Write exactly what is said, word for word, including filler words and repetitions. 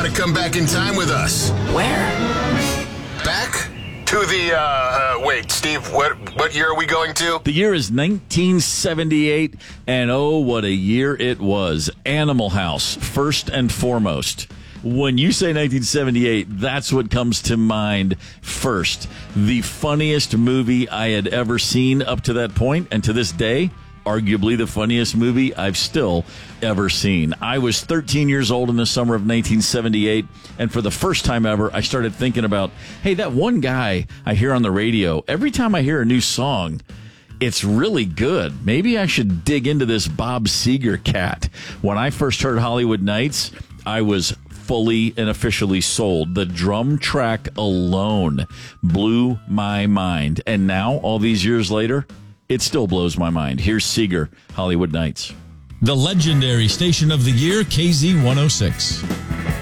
Want to come back in time with us? Where? Back to the, uh, uh, wait, Steve, what what year are we going to? The year is nineteen seventy-eight, and oh, what a year it was. Animal House, first and foremost. When you say nineteen seventy-eight, that's what comes to mind first. The funniest movie I had ever seen up to that point, and to this day, arguably the funniest movie I've still ever seen. I was thirteen years old in the summer of nineteen seventy-eight, and for the first time ever, I started thinking about, hey, that one guy I hear on the radio, every time I hear a new song, it's really good. Maybe I should dig into this Bob Seger cat. When I first heard Hollywood Nights, I was fully and officially sold. The drum track alone blew my mind. And now, all these years later, it still blows my mind. Here's Seger, Hollywood Nights. The legendary station of the year, K Z one oh six.